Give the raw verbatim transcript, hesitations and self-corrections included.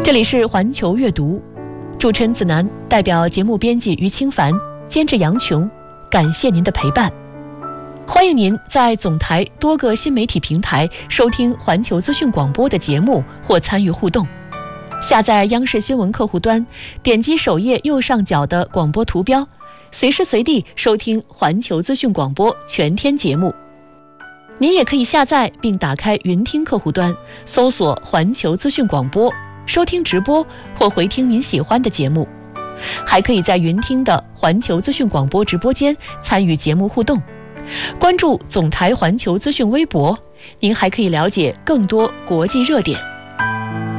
这里是环球阅读，主持人子楠代表节目编辑于清凡，监制杨琼，感谢您的陪伴。欢迎您在总台多个新媒体平台收听环球资讯广播的节目或参与互动。下载央视新闻客户端，点击首页右上角的广播图标，随时随地收听环球资讯广播全天节目。您也可以下载并打开云听客户端，搜索环球资讯广播，收听直播或回听您喜欢的节目。还可以在云听的环球资讯广播直播间参与节目互动。关注总台环球资讯微博，您还可以了解更多国际热点。